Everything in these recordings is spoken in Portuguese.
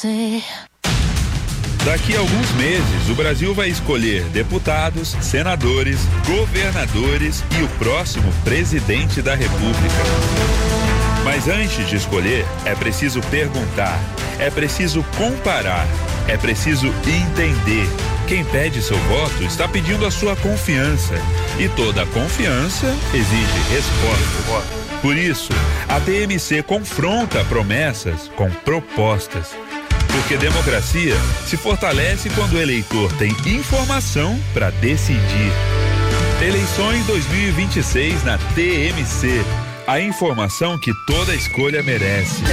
Daqui a alguns meses, o Brasil vai escolher deputados, senadores, governadores e o próximo presidente da República. Mas antes de escolher, é preciso perguntar, é preciso comparar, é preciso entender. Quem pede seu voto está pedindo a sua confiança. E toda confiança exige resposta. Por isso, a TMC confronta promessas com propostas. Porque democracia se fortalece quando o eleitor tem informação para decidir. Eleições 2026 na TMC. A informação que toda escolha merece.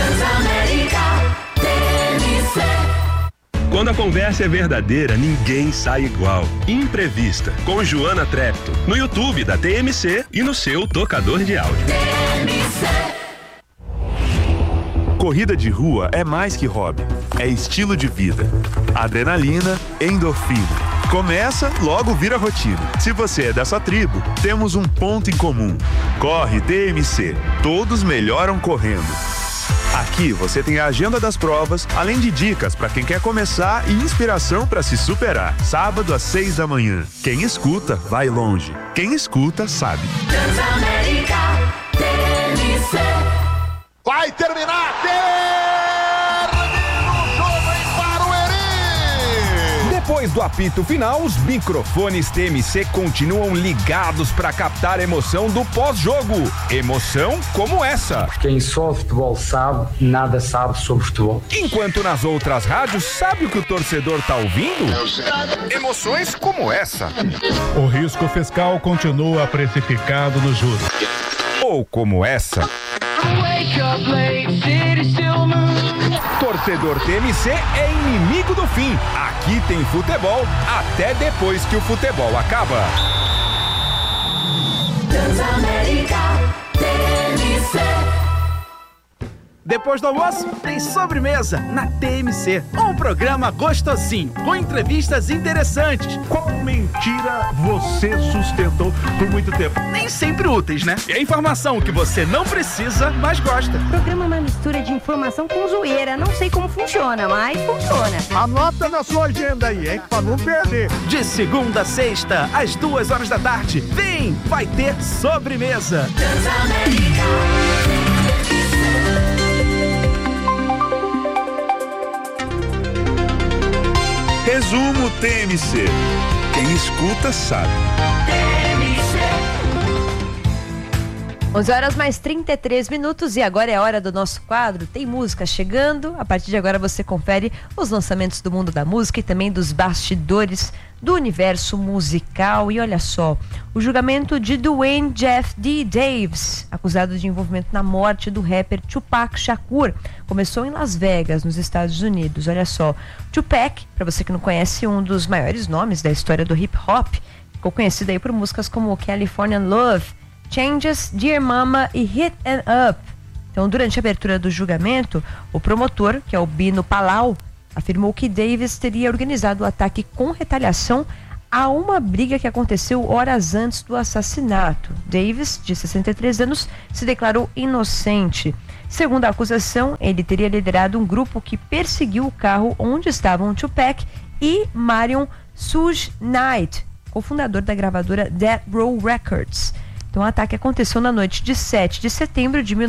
Quando a conversa é verdadeira, ninguém sai igual. Imprevista, com Joana Trepto, no YouTube da TMC e no seu tocador de áudio. Corrida de rua é mais que hobby, é estilo de vida. Adrenalina, endorfina. Começa, logo vira rotina. Se você é dessa tribo, temos um ponto em comum. Corre TMC, todos melhoram correndo. Aqui você tem a agenda das provas, além de dicas para quem quer começar e inspiração para se superar. Sábado às 6 da manhã. Quem escuta, vai longe. Quem escuta, sabe. Transamérica TMC. Vai terminar! Termina o jogo em Barueri! Depois do apito final, os microfones TMC continuam ligados para captar a emoção do pós-jogo. Emoção como essa. Quem só de futebol sabe, nada sabe sobre futebol. Enquanto nas outras rádios, sabe o que o torcedor tá ouvindo? Emoções como essa. O risco fiscal continua precificado nos juros. Ou como essa. Torcedor TMC é inimigo do fim. Aqui tem futebol até depois que o futebol acaba. Transamérica TMC. Depois do almoço, tem sobremesa na TMC. Um programa gostosinho, com entrevistas interessantes. Qual mentira você sustentou por muito tempo? Nem sempre úteis, né? É informação que você não precisa, mas gosta. O programa é uma mistura de informação com zoeira. Não sei como funciona, mas funciona. Anota na sua agenda aí, hein? Pra não perder. De segunda a sexta, às 2h da tarde. Vem, vai ter sobremesa. Transamérica. Resumo TMC. Quem escuta sabe. 11h mais 33 e agora é hora do nosso quadro. Tem música chegando. A partir de agora você confere os lançamentos do mundo da música e também dos bastidores do universo musical. E olha só, o julgamento de Dwayne Jeff D. Davis, acusado de envolvimento na morte do rapper Tupac Shakur, começou em Las Vegas, nos Estados Unidos. Olha só, Tupac, para você que não conhece, um dos maiores nomes da história do hip hop, ficou conhecido aí por músicas como California Love, Changes, Dear Mama e Hit and Up. Então, durante a abertura do julgamento, o promotor, que é o Bino Palau, afirmou que Davis teria organizado o ataque com retaliação a uma briga que aconteceu horas antes do assassinato. Davis, de 63 anos, se declarou inocente. Segundo a acusação, ele teria liderado um grupo que perseguiu o carro onde estavam Tupac e Marion Suge Knight, cofundador da gravadora Death Row Records. Então, o ataque aconteceu na noite de 7 de setembro de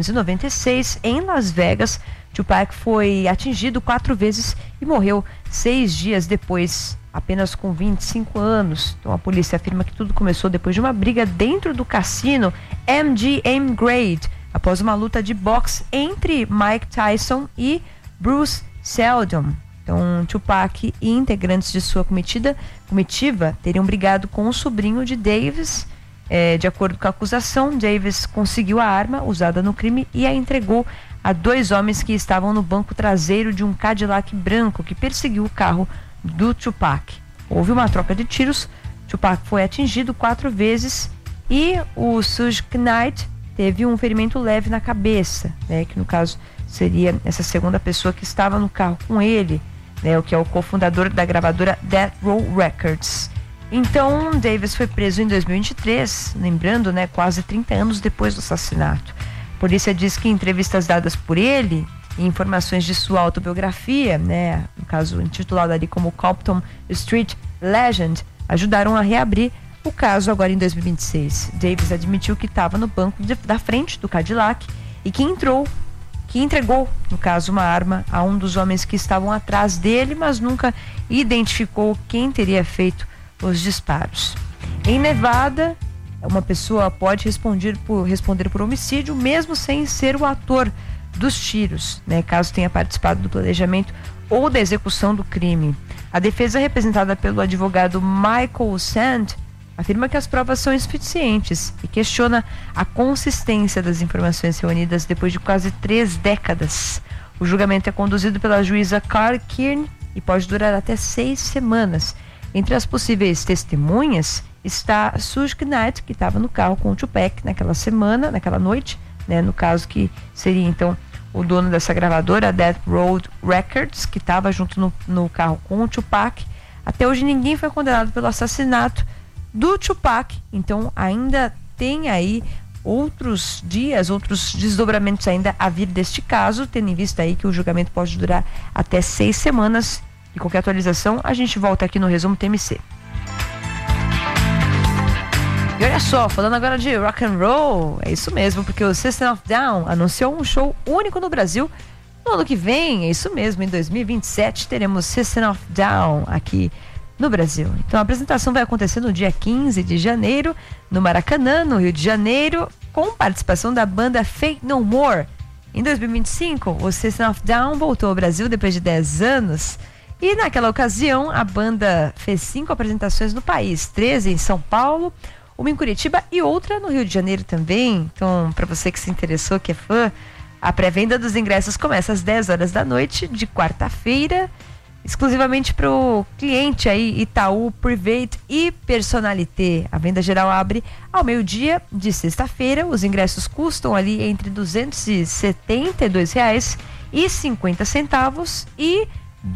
1996, em Las Vegas. Tupac foi atingido 4 vezes e morreu 6 dias depois, apenas com 25 anos. Então, a polícia afirma que tudo começou depois de uma briga dentro do cassino MGM Grand, após uma luta de boxe entre Mike Tyson e Bruce Seldon. Então, Tupac e integrantes de sua comitiva teriam brigado com o sobrinho de Davis. De acordo com a acusação, Davis conseguiu a arma usada no crime e a entregou a 2 homens que estavam no banco traseiro de um Cadillac branco que perseguiu o carro do Tupac. Houve uma troca de tiros, Tupac foi atingido 4 vezes e o Suge Knight teve um ferimento leve na cabeça, né, que no caso seria essa segunda pessoa que estava no carro com ele, né, o que é o cofundador da gravadora Death Row Records. Então, Davis foi preso em 2023, lembrando, né, quase 30 anos depois do assassinato. A polícia diz que em entrevistas dadas por ele, e informações de sua autobiografia, né, no caso intitulado ali como Compton Street Legend, ajudaram a reabrir o caso agora em 2026. Davis admitiu que estava no banco da frente do Cadillac e que entregou, no caso, uma arma a um dos homens que estavam atrás dele, mas nunca identificou quem teria feito os disparos. Em Nevada, uma pessoa pode responder por homicídio mesmo sem ser o ator dos tiros, né, caso tenha participado do planejamento ou da execução do crime. A defesa, representada pelo advogado Michael Sand, afirma que as provas são insuficientes e questiona a consistência das informações reunidas depois de quase 3 décadas. O julgamento é conduzido pela juíza Carl Kearney e pode durar até 6 semanas. Entre as possíveis testemunhas está Suge Knight, que estava no carro com o Tupac naquela noite, né, no caso que seria então o dono dessa gravadora, Death Row Records, que estava junto no carro com o Tupac. Até hoje ninguém foi condenado pelo assassinato do Tupac, então ainda tem aí outros desdobramentos ainda a vir deste caso, tendo em vista aí que o julgamento pode durar até 6 semanas. E qualquer atualização, a gente volta aqui no Resumo TMC. E olha só, falando agora de rock and roll, é isso mesmo, porque o System of Down anunciou um show único no Brasil. No ano que vem, é isso mesmo, em 2027, teremos System of Down aqui no Brasil. Então a apresentação vai acontecer no dia 15 de janeiro, no Maracanã, no Rio de Janeiro, com participação da banda Faith No More. Em 2025, o System of Down voltou ao Brasil depois de 10 anos. E naquela ocasião, a banda fez 5 apresentações no país, 13 em São Paulo, uma em Curitiba e outra no Rio de Janeiro também. Então, para você que se interessou, que é fã, a pré-venda dos ingressos começa às 10 horas da noite de quarta-feira, exclusivamente para o cliente aí, Itaú, Private e Personalité. A venda geral abre ao meio-dia de sexta-feira. Os ingressos custam ali entre R$ 272,50 e R$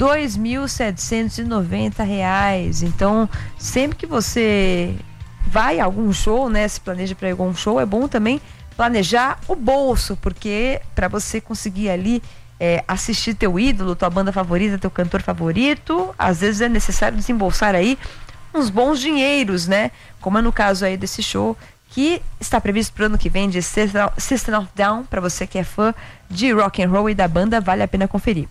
2.790. Então, sempre que você vai a algum show, né, se planeja para ir a algum show, é bom também planejar o bolso, porque para você conseguir ali assistir teu ídolo, tua banda favorita, teu cantor favorito, às vezes é necessário desembolsar aí uns bons dinheiros, né? Como é no caso aí desse show que está previsto para o ano que vem de System of Down. Para você que é fã de rock and roll e da banda, vale a pena conferir.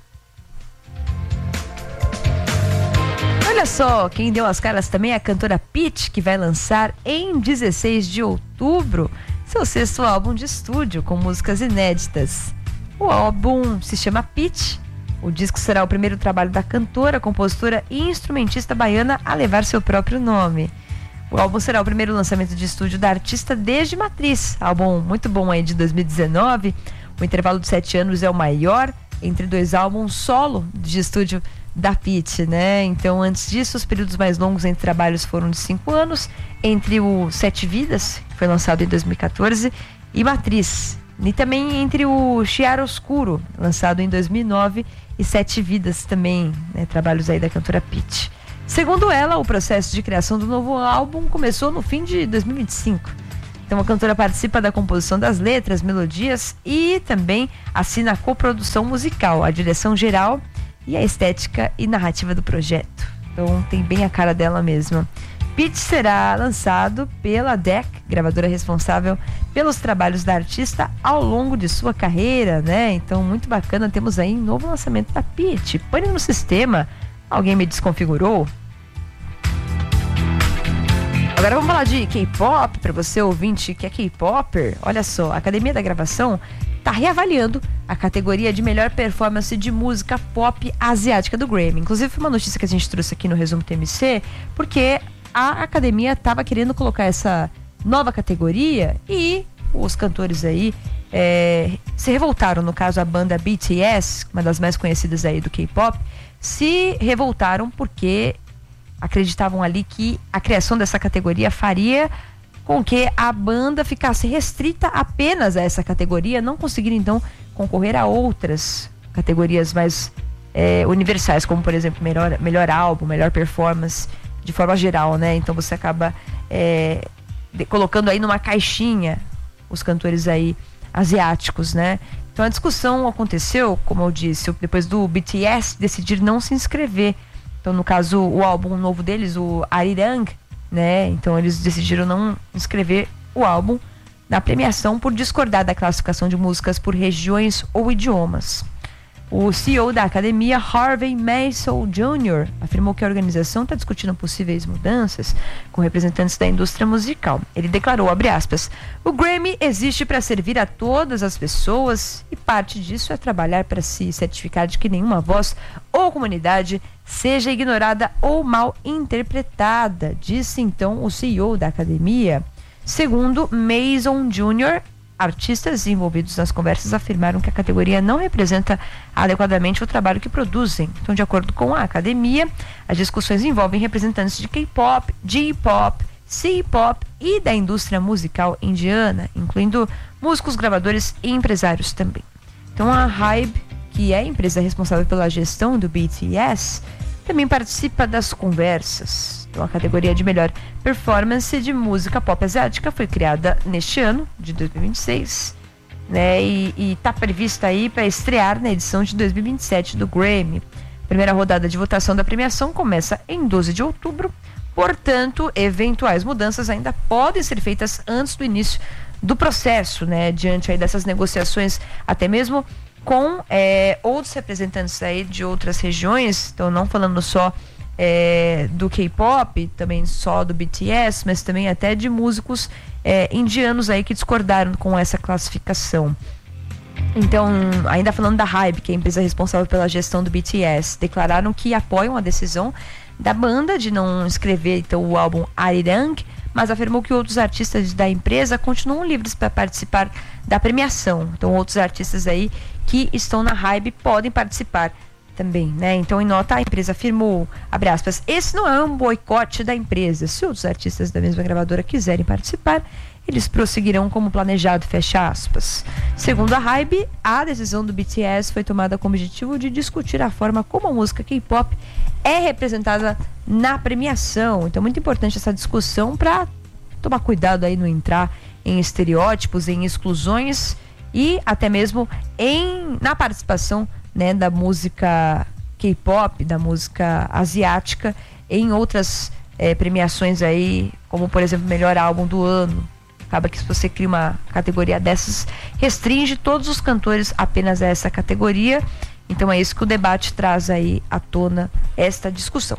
Olha só, quem deu as caras também é a cantora Pitty, que vai lançar em 16 de outubro seu 6º álbum de estúdio com músicas inéditas. O álbum se chama Pitty. O disco será o primeiro trabalho da cantora, compositora e instrumentista baiana a levar seu próprio nome. O álbum será o primeiro lançamento de estúdio da artista desde Matriz, álbum muito bom aí de 2019. O intervalo de 7 anos é o maior entre 2 álbuns solo de estúdio da Pitty, né? Então, antes disso, os períodos mais longos entre trabalhos foram de 5 anos, entre o 7 Vidas, que foi lançado em 2014, e Matriz. E também entre o Chiaroscuro, lançado em 2009, e 7 Vidas também, né, trabalhos aí da cantora Pitty. Segundo ela, o processo de criação do novo álbum começou no fim de 2025. Então a cantora participa da composição das letras, melodias e também assina a coprodução musical, a direção geral e a estética e narrativa do projeto. Então tem bem a cara dela mesma. Pitty será lançado pela DEC, gravadora responsável pelos trabalhos da artista ao longo de sua carreira, né? Então, muito bacana, temos aí um novo lançamento da Pitty. Pane no sistema. Alguém me desconfigurou? Agora vamos falar de K-pop, para você ouvinte que é K-popper. Olha só, a Academia da Gravação está reavaliando a categoria de melhor performance de música pop asiática do Grammy. Inclusive, foi uma notícia que a gente trouxe aqui no Resumo TMC, porque a academia estava querendo colocar essa nova categoria e os cantores aí se revoltaram. No caso, a banda BTS, uma das mais conhecidas aí do K-pop, se revoltaram porque acreditavam ali que a criação dessa categoria faria com que a banda ficasse restrita apenas a essa categoria, não conseguindo então concorrer a outras categorias mais universais, como por exemplo melhor álbum, melhor performance, de forma geral, né? Então você acaba colocando aí numa caixinha os cantores aí asiáticos, né? Então a discussão aconteceu, como eu disse, depois do BTS decidir não se inscrever. Então, no caso, o álbum novo deles, o Arirang, né? Então eles decidiram não inscrever o álbum na premiação por discordar da classificação de músicas por regiões ou idiomas. O CEO da academia, Harvey Mason Jr., afirmou que a organização está discutindo possíveis mudanças com representantes da indústria musical. Ele declarou, abre aspas, o Grammy existe para servir a todas as pessoas e parte disso é trabalhar para se certificar de que nenhuma voz ou comunidade seja ignorada ou mal interpretada, disse então o CEO da academia. Segundo Mason Jr., artistas envolvidos nas conversas afirmaram que a categoria não representa adequadamente o trabalho que produzem. Então, de acordo com a academia, as discussões envolvem representantes de K-pop, J-pop, C-pop e da indústria musical indiana, incluindo músicos, gravadores e empresários também. Então, a HYBE, que é a empresa responsável pela gestão do BTS, também participa das conversas. Então, a categoria de melhor performance de música pop asiática foi criada neste ano, de 2026, né? E está prevista aí para estrear na edição de 2027 do Grammy. A primeira rodada de votação da premiação começa em 12 de outubro, portanto, eventuais mudanças ainda podem ser feitas antes do início do processo, né? Diante aí dessas negociações, até mesmo com outros representantes aí de outras regiões, então não falando só do K-pop, também só do BTS, mas também até de músicos indianos aí que discordaram com essa classificação. Então, ainda falando da HYBE, que é a empresa responsável pela gestão do BTS, declararam que apoiam a decisão da banda de não inscrever então, o álbum Arirang, mas afirmou que outros artistas da empresa continuam livres para participar da premiação. Então, outros artistas aí que estão na HYBE podem participar também, né? Então, em nota, a empresa afirmou, abre aspas, esse não é um boicote da empresa. Se outros artistas da mesma gravadora quiserem participar, eles prosseguirão como planejado, fecha aspas. Segundo a HYBE, a decisão do BTS foi tomada com o objetivo de discutir a forma como a música K-pop é representada na premiação. Então, muito importante essa discussão para tomar cuidado aí não entrar em estereótipos, em exclusões e até mesmo na participação, né, da música K-pop, da música asiática em outras premiações aí, como por exemplo, melhor álbum do ano. Acaba que se você cria uma categoria dessas, restringe todos os cantores apenas a essa categoria. Então é isso que o debate traz aí à tona, esta discussão.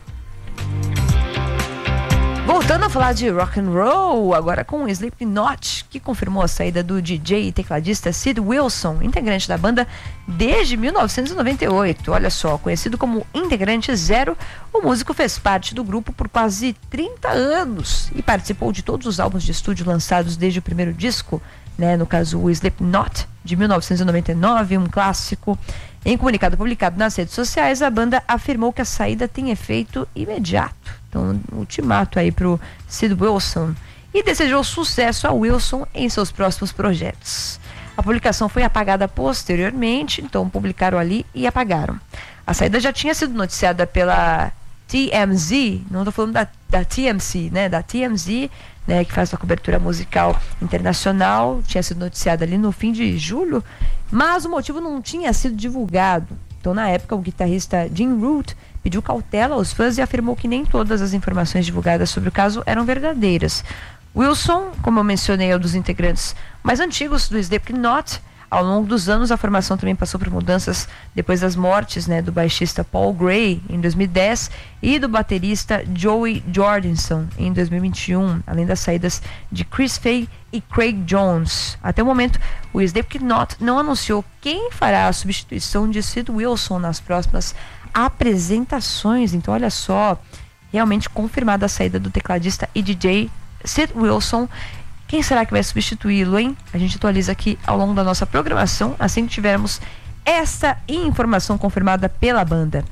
Voltando a falar de rock and roll, agora com o Slipknot, que confirmou a saída do DJ e tecladista Sid Wilson, integrante da banda desde 1998. Olha só, conhecido como integrante zero, o músico fez parte do grupo por quase 30 anos e participou de todos os álbuns de estúdio lançados desde o primeiro disco, né, no caso o Slipknot, de 1999, um clássico. Em comunicado publicado nas redes sociais, a banda afirmou que a saída tem efeito imediato. Então, um ultimato aí pro Sid Wilson. E desejou sucesso a Wilson em seus próximos projetos. A publicação foi apagada posteriormente, então publicaram ali e apagaram. A saída já tinha sido noticiada pela TMZ, não estou falando da TMC, né? Da TMZ, né, que faz a cobertura musical internacional, tinha sido noticiada ali no fim de julho, mas o motivo não tinha sido divulgado. Então, na época, o guitarrista Jim Root pediu cautela aos fãs e afirmou que nem todas as informações divulgadas sobre o caso eram verdadeiras. Wilson, como eu mencionei, é um dos integrantes mais antigos do Slipknot. Ao longo dos anos, a formação também passou por mudanças depois das mortes, né, do baixista Paul Gray em 2010 e do baterista Joey Jordison em 2021, além das saídas de Chris Fay e Craig Jones. Até o momento, o Slipknot não anunciou quem fará a substituição de Sid Wilson nas próximas apresentações. Então, olha só, realmente confirmada a saída do tecladista e DJ Sid Wilson. Quem será que vai substituí-lo, hein? A gente atualiza aqui ao longo da nossa programação, assim que tivermos essa informação confirmada pela banda.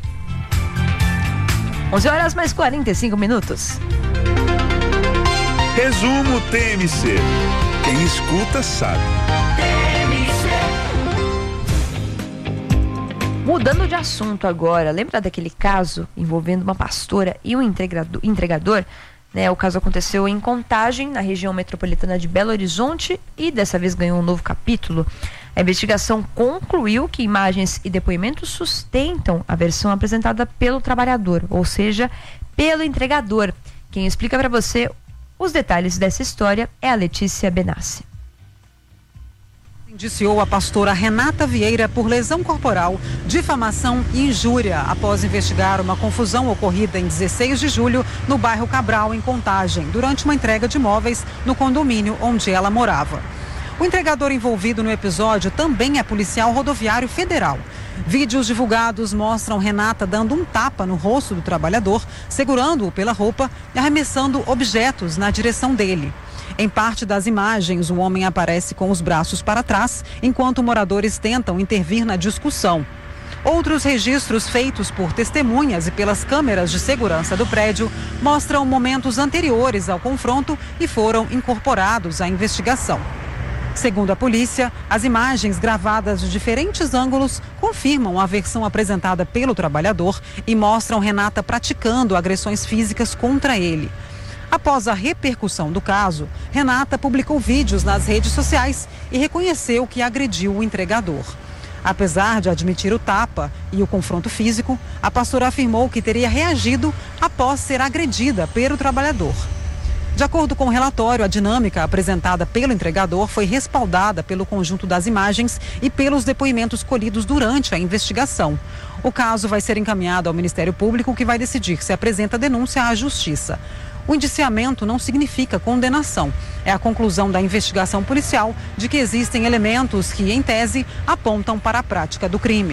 11 horas mais 45 minutos. Resumo TMC. Quem escuta sabe. Mudando de assunto agora, lembra daquele caso envolvendo uma pastora e um entregador? O caso aconteceu em Contagem, na região metropolitana de Belo Horizonte, e dessa vez ganhou um novo capítulo. A investigação concluiu que imagens e depoimentos sustentam a versão apresentada pelo trabalhador, ou seja, pelo entregador. Quem explica para você os detalhes dessa história é a Letícia Benassi. Indiciou a pastora Renata Vieira por lesão corporal, difamação e injúria após investigar uma confusão ocorrida em 16 de julho no bairro Cabral, em Contagem, durante uma entrega de móveis no condomínio onde ela morava. O entregador envolvido no episódio também é policial rodoviário federal. Vídeos divulgados mostram Renata dando um tapa no rosto do trabalhador, segurando-o pela roupa e arremessando objetos na direção dele. Em parte das imagens, o homem aparece com os braços para trás, enquanto moradores tentam intervir na discussão. Outros registros feitos por testemunhas e pelas câmeras de segurança do prédio mostram momentos anteriores ao confronto e foram incorporados à investigação. Segundo a polícia, as imagens gravadas de diferentes ângulos confirmam a versão apresentada pelo trabalhador e mostram Renata praticando agressões físicas contra ele. Após a repercussão do caso, Renata publicou vídeos nas redes sociais e reconheceu que agrediu o entregador. Apesar de admitir o tapa e o confronto físico, a pastora afirmou que teria reagido após ser agredida pelo trabalhador. De acordo com o relatório, a dinâmica apresentada pelo entregador foi respaldada pelo conjunto das imagens e pelos depoimentos colhidos durante a investigação. O caso vai ser encaminhado ao Ministério Público, que vai decidir se apresenta denúncia à Justiça. O indiciamento não significa condenação. É a conclusão da investigação policial de que existem elementos que, em tese, apontam para a prática do crime.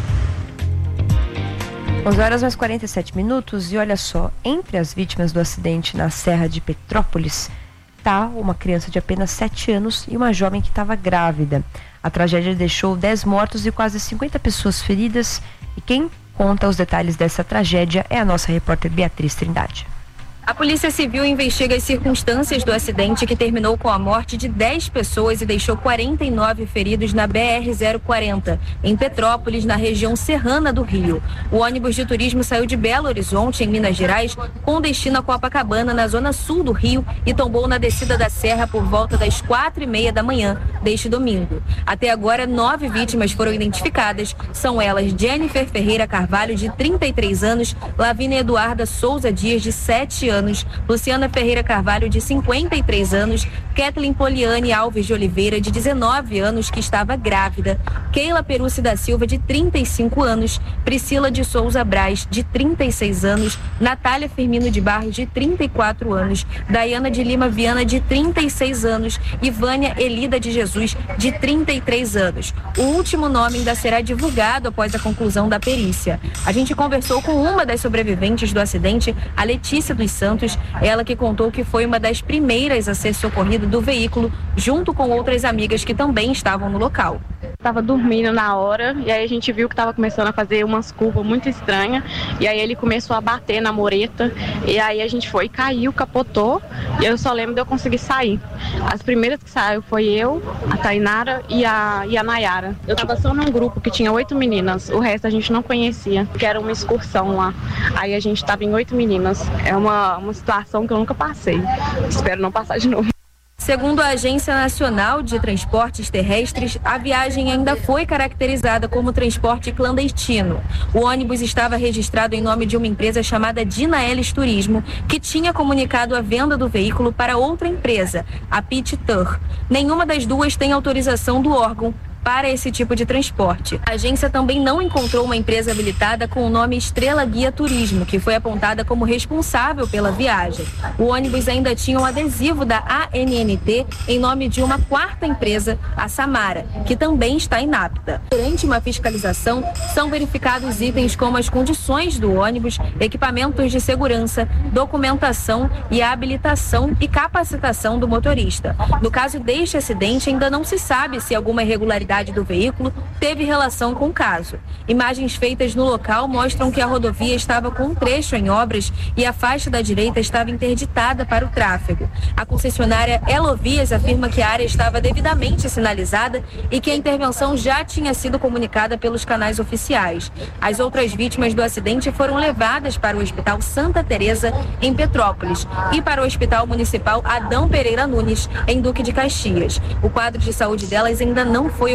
11h47 e olha só, entre as vítimas do acidente na Serra de Petrópolis está uma criança de apenas 7 anos e uma jovem que estava grávida. A tragédia deixou 10 mortos e quase 50 pessoas feridas, e quem conta os detalhes dessa tragédia é a nossa repórter Beatriz Trindade. A Polícia Civil investiga as circunstâncias do acidente que terminou com a morte de 10 pessoas e deixou 49 feridos na BR-040, em Petrópolis, na região serrana do Rio. O ônibus de turismo saiu de Belo Horizonte, em Minas Gerais, com destino a Copacabana, na zona sul do Rio, e tombou na descida da serra por volta das 4h30 da manhã deste domingo. Até agora, 9 vítimas foram identificadas. São elas Jennifer Ferreira Carvalho, de 33 anos, Lavínia Eduarda Souza Dias, de 7 anos, Luciana Ferreira Carvalho, de 53 anos, Kathleen Poliane Alves de Oliveira, de 19 anos, que estava grávida, Keila Perucci da Silva, de 35 anos, Priscila de Souza Braz, de 36 anos, Natália Firmino de Barros, de 34 anos, Daiana de Lima Viana, de 36 anos, e Vânia Elida de Jesus, de 33 anos. O último nome ainda será divulgado após a conclusão da perícia. A gente conversou com uma das sobreviventes do acidente, a Letícia dos Santos, ela que contou que foi uma das primeiras a ser socorrida do veículo, junto com outras amigas que também estavam no local. Estava dormindo na hora e aí a gente viu que estava começando a fazer umas curvas muito estranhas e aí ele começou a bater na mureta e aí a gente foi, caiu, capotou e eu só lembro de eu conseguir sair. As primeiras que saiu foi eu, a Tainara e a Nayara. Eu estava só num grupo que tinha 8 meninas, o resto a gente não conhecia, que era uma excursão lá. Aí a gente estava em 8 meninas. É uma situação que eu nunca passei. Espero não passar de novo. Segundo a Agência Nacional de Transportes Terrestres, a viagem ainda foi caracterizada como transporte clandestino. O ônibus estava registrado em nome de uma empresa chamada Dinaelis Turismo, que tinha comunicado a venda do veículo para outra empresa, a Pit Tour. Nenhuma das duas tem autorização do órgão para esse tipo de transporte. A agência também não encontrou uma empresa habilitada com o nome Estrela Guia Turismo, que foi apontada como responsável pela viagem. O ônibus ainda tinha um adesivo da ANNT em nome de uma quarta empresa, a Samara, que também está inapta. Durante uma fiscalização, são verificados itens como as condições do ônibus, equipamentos de segurança, documentação e a habilitação e capacitação do motorista. No caso deste acidente, ainda não se sabe se alguma irregularidade do veículo teve relação com o caso. Imagens feitas no local mostram que a rodovia estava com um trecho em obras e a faixa da direita estava interditada para o tráfego. A concessionária Elovias afirma que a área estava devidamente sinalizada e que a intervenção já tinha sido comunicada pelos canais oficiais. As outras vítimas do acidente foram levadas para o Hospital Santa Teresa, em Petrópolis, e para o Hospital Municipal Adão Pereira Nunes, em Duque de Caxias. O quadro de saúde delas ainda não foi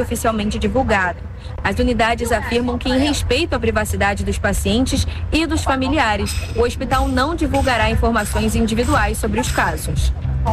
oficialmente divulgada. As unidades afirmam que, em respeito à privacidade dos pacientes e dos familiares, o hospital não divulgará informações individuais sobre os casos.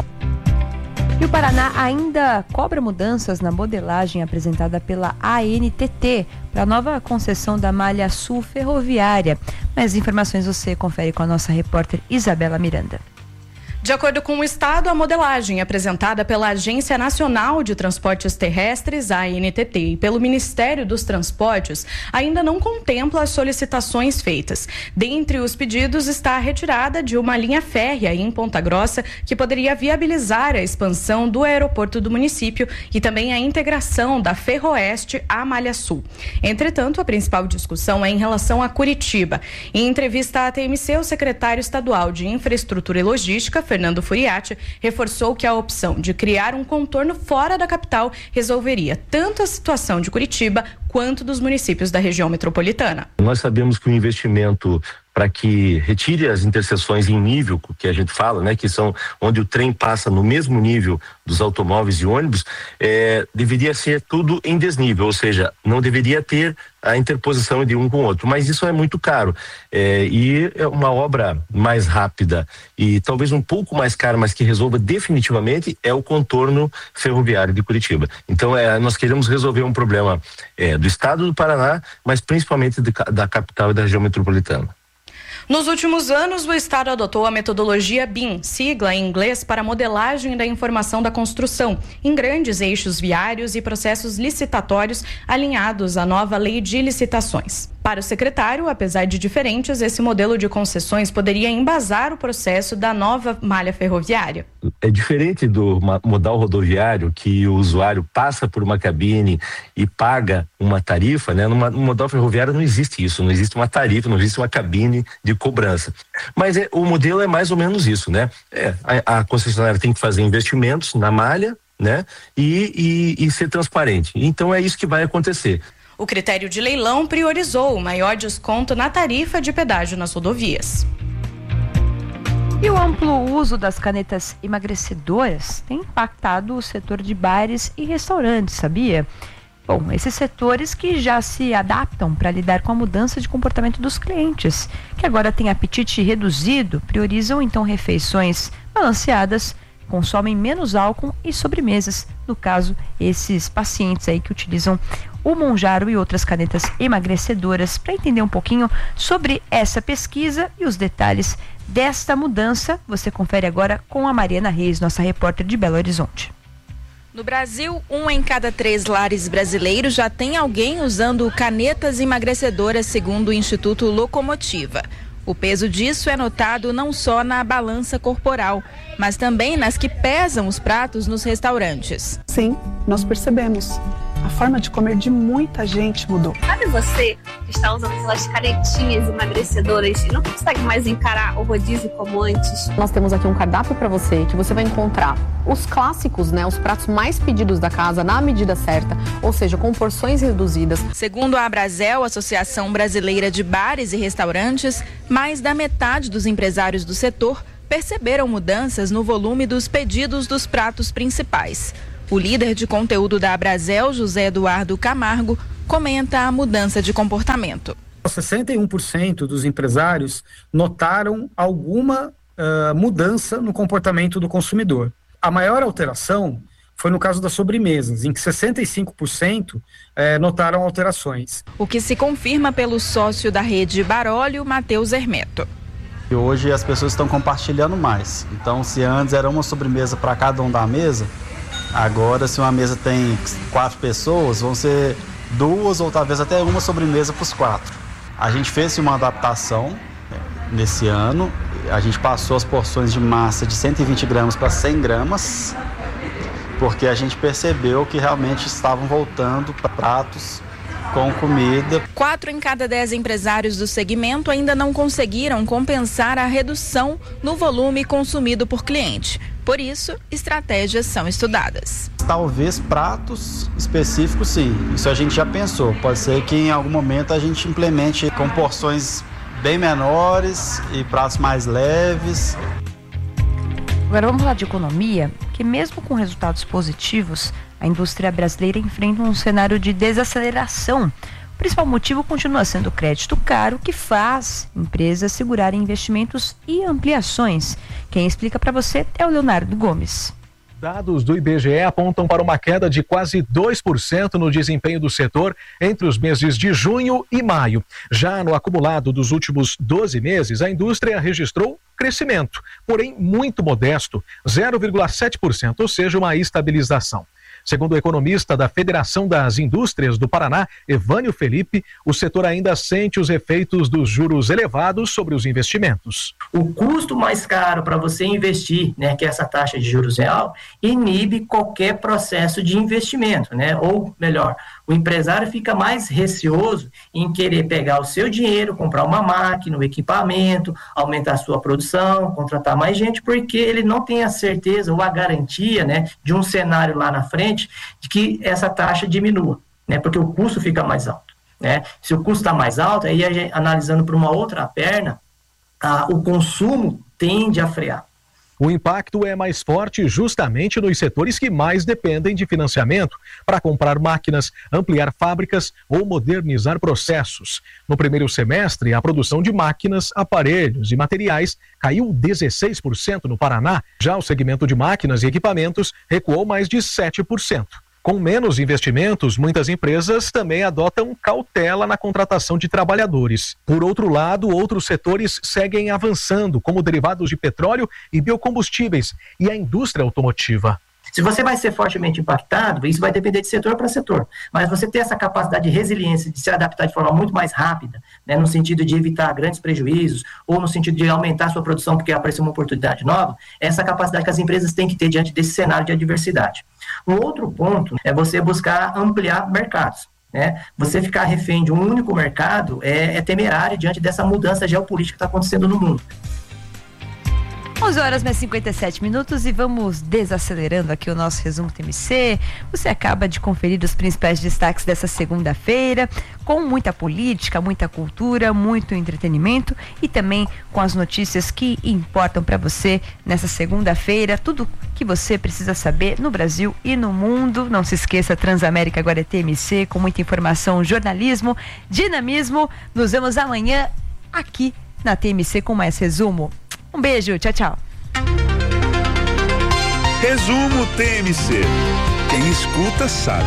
E o Paraná ainda cobra mudanças na modelagem apresentada pela ANTT para a nova concessão da malha sul ferroviária. Mais informações você confere com a nossa repórter Isabela Miranda. De acordo com o Estado, a modelagem apresentada pela Agência Nacional de Transportes Terrestres, a ANTT, e pelo Ministério dos Transportes, ainda não contempla as solicitações feitas. Dentre os pedidos está a retirada de uma linha férrea em Ponta Grossa, que poderia viabilizar a expansão do aeroporto do município e também a integração da Ferroeste à Malha Sul. Entretanto, a principal discussão é em relação a Curitiba. Em entrevista à TMC, o secretário estadual de Infraestrutura e Logística, Fernando Furiati, reforçou que a opção de criar um contorno fora da capital resolveria tanto a situação de Curitiba quanto dos municípios da região metropolitana. Nós sabemos que o investimento para que retire as interseções em nível, que a gente fala, né, que são onde o trem passa no mesmo nível dos automóveis e ônibus, deveria ser tudo em desnível, ou seja, não deveria ter a interposição de um com o outro, mas isso é muito caro, e é uma obra mais rápida e talvez um pouco mais cara, mas que resolva definitivamente, é o contorno ferroviário de Curitiba. Então nós queremos resolver um problema do estado do Paraná, mas principalmente da capital e da região metropolitana. Nos últimos anos, o Estado adotou a metodologia BIM, sigla em inglês para modelagem da informação da construção, em grandes eixos viários e processos licitatórios alinhados à nova lei de licitações. Para o secretário, apesar de diferentes, esse modelo de concessões poderia embasar o processo da nova malha ferroviária. É diferente do modal rodoviário, que o usuário passa por uma cabine e paga uma tarifa, né? No modal ferroviário não existe isso, não existe uma tarifa, não existe uma cabine de cobrança. Mas o modelo é mais ou menos isso, né? A concessionária tem que fazer investimentos na malha, né? E ser transparente. Então é isso que vai acontecer. O critério de leilão priorizou o maior desconto na tarifa de pedágio nas rodovias. E o amplo uso das canetas emagrecedoras tem impactado o setor de bares e restaurantes, sabia? Bom, esses setores que já se adaptam para lidar com a mudança de comportamento dos clientes, que agora têm apetite reduzido, priorizam então refeições balanceadas, consomem menos álcool e sobremesas. No caso, esses pacientes aí que utilizam o Monjaro e outras canetas emagrecedoras. Para entender um pouquinho sobre essa pesquisa e os detalhes desta mudança, você confere agora com a Mariana Reis, nossa repórter de Belo Horizonte. No Brasil, 1 em cada 3 lares brasileiros já tem alguém usando canetas emagrecedoras, segundo o Instituto Locomotiva. O peso disso é notado não só na balança corporal, mas também nas que pesam os pratos nos restaurantes. Sim, nós percebemos. A forma de comer de muita gente mudou. Sabe você que está usando aquelas canetinhas emagrecedoras e não consegue mais encarar o rodízio como antes? Nós temos aqui um cardápio para você, que você vai encontrar os clássicos, né, os pratos mais pedidos da casa na medida certa, ou seja, com porções reduzidas. Segundo a Abrazel, Associação Brasileira de Bares e Restaurantes, mais da metade dos empresários do setor perceberam mudanças no volume dos pedidos dos pratos principais. O líder de conteúdo da Abrazel, José Eduardo Camargo, comenta a mudança de comportamento. 61% dos empresários notaram alguma mudança no comportamento do consumidor. A maior alteração foi no caso das sobremesas, em que 65% notaram alterações. O que se confirma pelo sócio da rede Barólio, Matheus Hermeto. E hoje as pessoas estão compartilhando mais. Então, se antes era uma sobremesa para cada um da mesa, agora, se uma mesa tem 4 pessoas, vão ser 2 ou talvez até uma sobremesa para os 4. A gente fez uma adaptação nesse ano. A gente passou as porções de massa de 120 gramas para 100 gramas, porque a gente percebeu que realmente estavam voltando para pratos com comida. 4 em cada 10 empresários do segmento ainda não conseguiram compensar a redução no volume consumido por cliente. Por isso, estratégias são estudadas. Talvez pratos específicos, sim. Isso a gente já pensou. Pode ser que em algum momento a gente implemente com porções bem menores e pratos mais leves. Agora vamos falar de economia, que mesmo com resultados positivos, a indústria brasileira enfrenta um cenário de desaceleração. O principal motivo continua sendo o crédito caro, que faz empresas segurarem investimentos e ampliações. Quem explica para você é o Leonardo Gomes. Dados do IBGE apontam para uma queda de quase 2% no desempenho do setor entre os meses de junho e maio. Já no acumulado dos últimos 12 meses, a indústria registrou crescimento, porém muito modesto, 0,7%, ou seja, uma estabilização. Segundo o economista da Federação das Indústrias do Paraná, Evânio Felipe, o setor ainda sente os efeitos dos juros elevados sobre os investimentos. O custo mais caro para você investir, né, que é essa taxa de juros real, inibe qualquer processo de investimento, né? Ou melhor, o empresário fica mais receoso em querer pegar o seu dinheiro, comprar uma máquina, um equipamento, aumentar a sua produção, contratar mais gente, porque ele não tem a certeza ou a garantia, né, de um cenário lá na frente de que essa taxa diminua, né, porque o custo fica mais alto, né? Se o custo está mais alto, aí analisando por uma outra perna, o consumo tende a frear. O impacto é mais forte justamente nos setores que mais dependem de financiamento para comprar máquinas, ampliar fábricas ou modernizar processos. No primeiro semestre, a produção de máquinas, aparelhos e materiais caiu 16% no Paraná. Já o segmento de máquinas e equipamentos recuou mais de 7%. Com menos investimentos, muitas empresas também adotam cautela na contratação de trabalhadores. Por outro lado, outros setores seguem avançando, como derivados de petróleo e biocombustíveis, e a indústria automotiva. Se você vai ser fortemente impactado, isso vai depender de setor para setor. Mas você ter essa capacidade de resiliência, de se adaptar de forma muito mais rápida, né, no sentido de evitar grandes prejuízos, ou no sentido de aumentar a sua produção porque apareceu uma oportunidade nova, é essa capacidade que as empresas têm que ter diante desse cenário de adversidade. Um outro ponto é você buscar ampliar mercados, né? Você ficar refém de um único mercado é temerário diante dessa mudança geopolítica que está acontecendo no mundo. 11 horas mais 57 minutos e vamos desacelerando aqui o nosso resumo TMC. Você acaba de conferir os principais destaques dessa segunda-feira, com muita política, muita cultura, muito entretenimento e também com as notícias que importam para você nessa segunda-feira. Tudo que você precisa saber no Brasil e no mundo. Não se esqueça, Transamérica agora é TMC, com muita informação, jornalismo, dinamismo. Nos vemos amanhã aqui na TMC com mais resumo. Um beijo, tchau, tchau. Resumo TMC. Quem escuta sabe.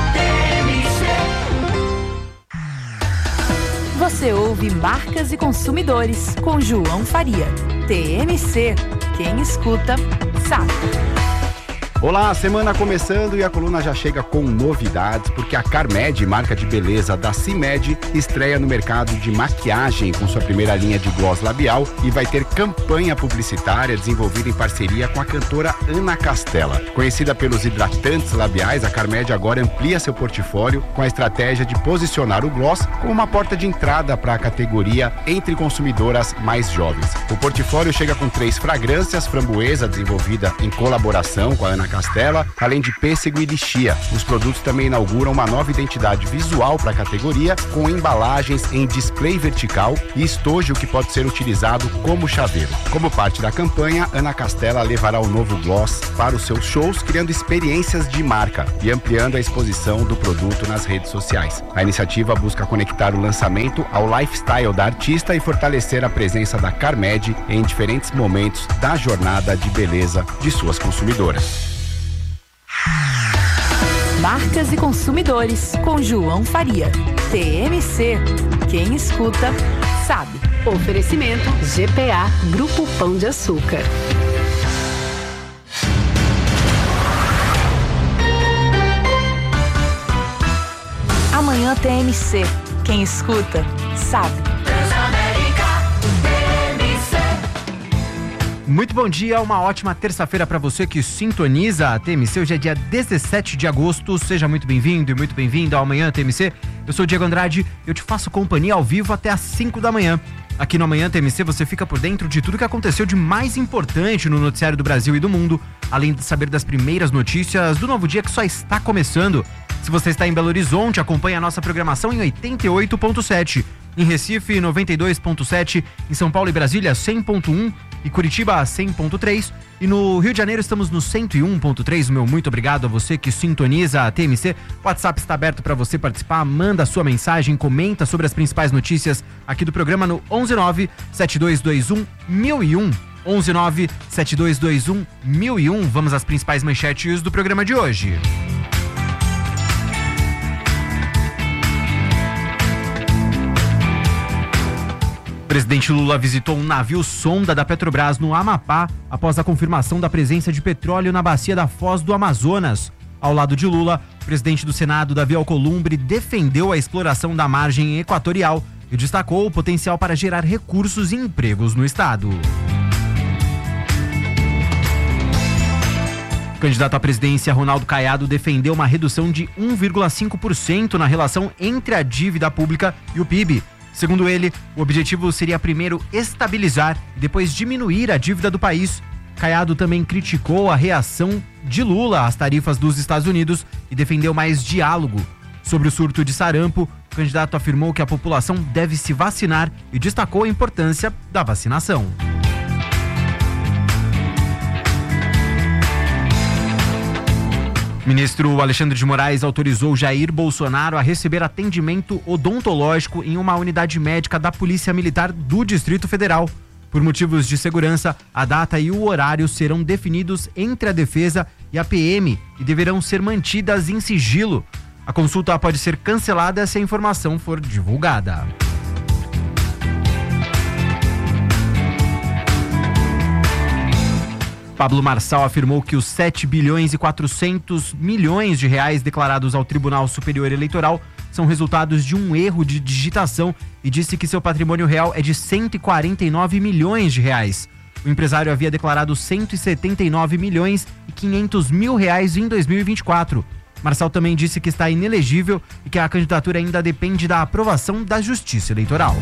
Você ouve Marcas e Consumidores com João Faria. TMC. Quem escuta sabe. Olá, semana começando e a coluna já chega com novidades, porque a Carmed, marca de beleza da CIMED, estreia no mercado de maquiagem com sua primeira linha de gloss labial e vai ter campanha publicitária desenvolvida em parceria com a cantora Ana Castela. Conhecida pelos hidratantes labiais, a Carmed agora amplia seu portfólio com a estratégia de posicionar o gloss como uma porta de entrada para a categoria entre consumidoras mais jovens. O portfólio chega com 3 fragrâncias, framboesa desenvolvida em colaboração com a Ana Castela, além de pêssego e lixia. Os produtos também inauguram uma nova identidade visual para a categoria, com embalagens em display vertical e estojo que pode ser utilizado como chaveiro. Como parte da campanha, Ana Castela levará o novo gloss para os seus shows, criando experiências de marca e ampliando a exposição do produto nas redes sociais. A iniciativa busca conectar o lançamento ao lifestyle da artista e fortalecer a presença da Carmed em diferentes momentos da jornada de beleza de suas consumidoras. Marcas e Consumidores com João Faria. TMC. Quem escuta sabe. Oferecimento GPA Grupo Pão de Açúcar. Amanhã TMC. Quem escuta sabe. Muito bom dia, uma ótima terça-feira para você que sintoniza a TMC. Hoje é dia 17 de agosto, seja muito bem-vindo e muito bem-vinda ao Amanhã TMC. Eu sou o Diego Andrade, eu te faço companhia ao vivo até às 5 da manhã. Aqui no Amanhã TMC você fica por dentro de tudo que aconteceu de mais importante no noticiário do Brasil e do mundo, além de saber das primeiras notícias do novo dia que só está começando. Se você está em Belo Horizonte, acompanhe a nossa programação em 88.7, em Recife 92.7, em São Paulo e Brasília 100.1, e Curitiba 100.3. E no Rio de Janeiro estamos no 101.3. O meu muito obrigado a você que sintoniza a TMC. O WhatsApp está aberto para você participar. Manda a sua mensagem, comenta sobre as principais notícias aqui do programa no 119-7221-1001. 119-7221-1001. Vamos às principais manchetes do programa de hoje. O presidente Lula visitou um navio sonda da Petrobras no Amapá após a confirmação da presença de petróleo na bacia da Foz do Amazonas. Ao lado de Lula, o presidente do Senado, Davi Alcolumbre, defendeu a exploração da margem equatorial e destacou o potencial para gerar recursos e empregos no estado. O candidato à presidência, Ronaldo Caiado, defendeu uma redução de 1,5% na relação entre a dívida pública e o PIB. Segundo ele, o objetivo seria primeiro estabilizar e depois diminuir a dívida do país. Caiado também criticou a reação de Lula às tarifas dos Estados Unidos e defendeu mais diálogo. Sobre o surto de sarampo, o candidato afirmou que a população deve se vacinar e destacou a importância da vacinação. O ministro Alexandre de Moraes autorizou Jair Bolsonaro a receber atendimento odontológico em uma unidade médica da Polícia Militar do Distrito Federal. Por motivos de segurança, a data e o horário serão definidos entre a Defesa e a PM e deverão ser mantidas em sigilo. A consulta pode ser cancelada se a informação for divulgada. Pablo Marçal afirmou que os 7 bilhões e 400 milhões de reais declarados ao Tribunal Superior Eleitoral são resultados de um erro de digitação e disse que seu patrimônio real é de 149 milhões de reais. O empresário havia declarado 179 milhões e 500 mil reais em 2024. Marçal também disse que está inelegível e que a candidatura ainda depende da aprovação da Justiça Eleitoral.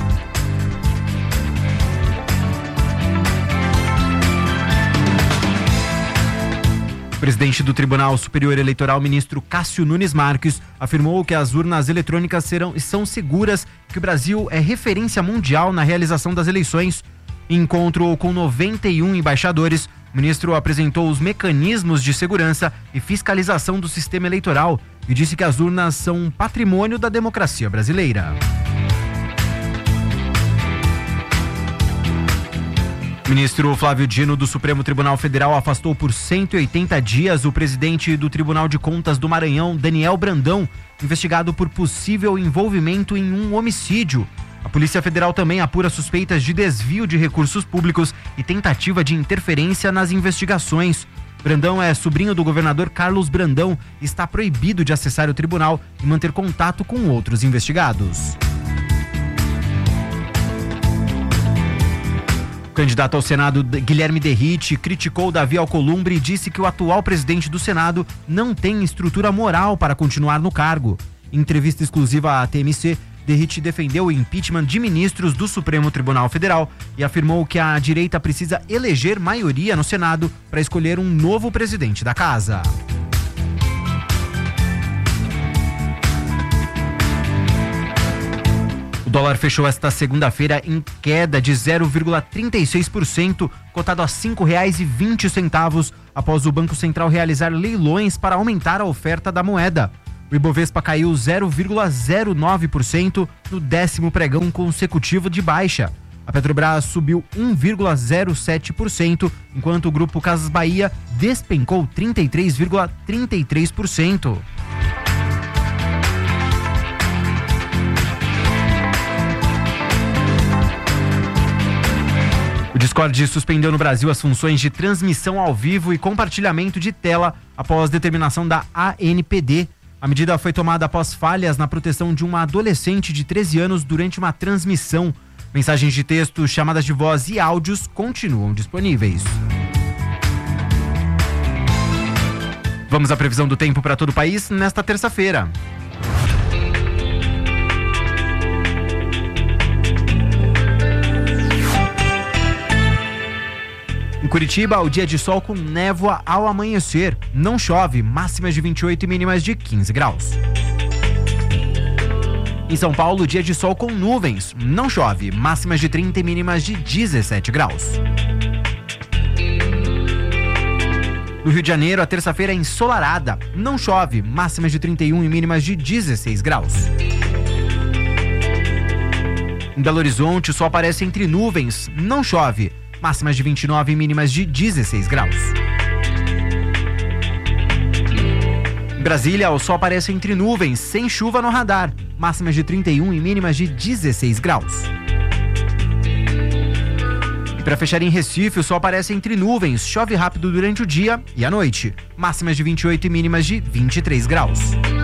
O presidente do Tribunal Superior Eleitoral, ministro Cássio Nunes Marques, afirmou que as urnas eletrônicas são seguras e que o Brasil é referência mundial na realização das eleições. Em encontro com 91 embaixadores, o ministro apresentou os mecanismos de segurança e fiscalização do sistema eleitoral e disse que as urnas são um patrimônio da democracia brasileira. O ministro Flávio Dino, do Supremo Tribunal Federal, afastou por 180 dias o presidente do Tribunal de Contas do Maranhão, Daniel Brandão, investigado por possível envolvimento em um homicídio. A Polícia Federal também apura suspeitas de desvio de recursos públicos e tentativa de interferência nas investigações. Brandão é sobrinho do governador Carlos Brandão e está proibido de acessar o tribunal e manter contato com outros investigados. O candidato ao Senado, Guilherme Derrite, criticou Davi Alcolumbre e disse que o atual presidente do Senado não tem estrutura moral para continuar no cargo. Em entrevista exclusiva à TMC, Derrite defendeu o impeachment de ministros do Supremo Tribunal Federal e afirmou que a direita precisa eleger maioria no Senado para escolher um novo presidente da casa. O dólar fechou esta segunda-feira em queda de 0,36%, cotado a R$ 5,20, após o Banco Central realizar leilões para aumentar a oferta da moeda. O Ibovespa caiu 0,09% no 10º pregão consecutivo de baixa. A Petrobras subiu 1,07%, enquanto o Grupo Casas Bahia despencou 33,33%. O Discord suspendeu no Brasil as funções de transmissão ao vivo e compartilhamento de tela após determinação da ANPD. A medida foi tomada após falhas na proteção de uma adolescente de 13 anos durante uma transmissão. Mensagens de texto, chamadas de voz e áudios continuam disponíveis. Vamos à previsão do tempo para todo o país nesta terça-feira. Em Curitiba, o dia de sol com névoa ao amanhecer. Não chove, máximas de 28 e mínimas de 15 graus. Em São Paulo, dia de sol com nuvens. Não chove, máximas de 30 e mínimas de 17 graus. No Rio de Janeiro, a terça-feira é ensolarada. Não chove, máximas de 31 e mínimas de 16 graus. Em Belo Horizonte, o sol aparece entre nuvens. Não chove, máximas de 29 e mínimas de 16 graus. Em Brasília, o sol aparece entre nuvens, sem chuva no radar. Máximas de 31 e mínimas de 16 graus. E para fechar em Recife, o sol aparece entre nuvens, chove rápido durante o dia e a noite. Máximas de 28 e mínimas de 23 graus.